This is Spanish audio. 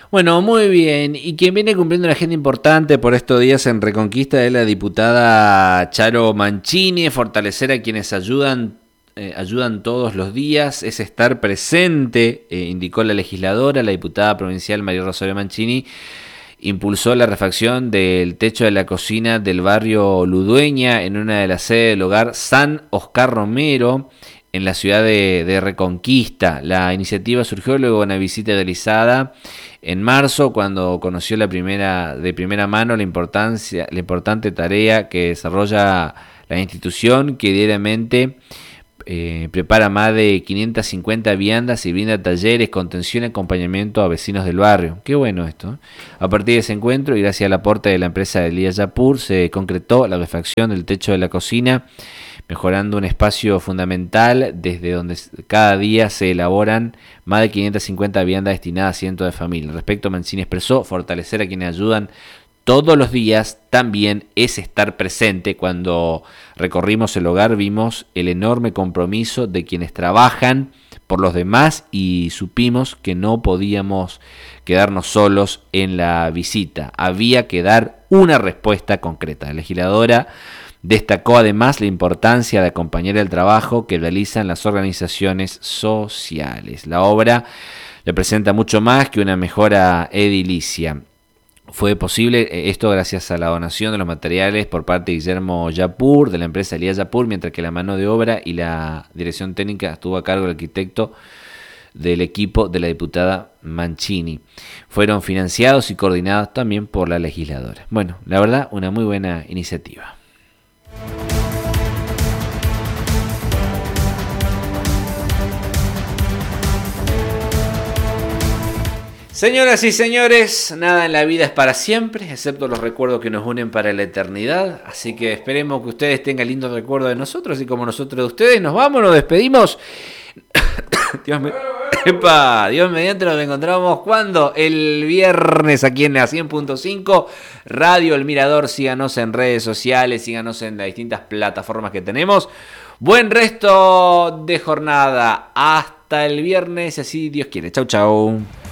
Bueno, muy bien. Y quien viene cumpliendo una agenda importante por estos días en Reconquista es la diputada Charo Mancini. Fortalecer a quienes ayudan todos los días, es estar presente, indicó la legisladora. La diputada provincial María Rosario Mancini impulsó la refacción del techo de la cocina del barrio Ludueña en una de las sedes del hogar San Oscar Romero, en la ciudad de Reconquista. La iniciativa surgió luego de una visita realizada en marzo, cuando conoció de primera mano la importante tarea que desarrolla la institución, que diariamente prepara más de 550 viandas y brinda talleres, contención y acompañamiento a vecinos del barrio. Qué bueno esto, ¿eh? A partir de ese encuentro y gracias al aporte de la empresa de Elías Yapur, se concretó la refacción del techo de la cocina, mejorando un espacio fundamental desde donde cada día se elaboran más de 550 viandas destinadas a cientos de familias. Respecto, Mancini expresó: fortalecer a quienes ayudan todos los días también es estar presente. Cuando recorrimos el hogar vimos el enorme compromiso de quienes trabajan por los demás y supimos que no podíamos quedarnos solos en la visita. Había que dar una respuesta concreta. La legisladora destacó además la importancia de acompañar el trabajo que realizan las organizaciones sociales. La obra representa mucho más que una mejora edilicia. Fue posible esto gracias a la donación de los materiales por parte de Guillermo Yapur, de la empresa Elías Yapur, mientras que la mano de obra y la dirección técnica estuvo a cargo del arquitecto del equipo de la diputada Mancini. Fueron financiados y coordinados también por la legisladora. Bueno, la verdad, una muy buena iniciativa. Señoras y señores, nada en la vida es para siempre, excepto los recuerdos que nos unen para la eternidad. Así que esperemos que ustedes tengan lindos recuerdos de nosotros y como nosotros de ustedes. Nos vamos, nos despedimos. Dios mediante, nos encontramos cuando el viernes aquí en la 100.5 Radio El Mirador. Síganos en redes sociales, síganos en las distintas plataformas que tenemos. Buen resto de jornada. Hasta el viernes, así Dios quiere. Chau, chau.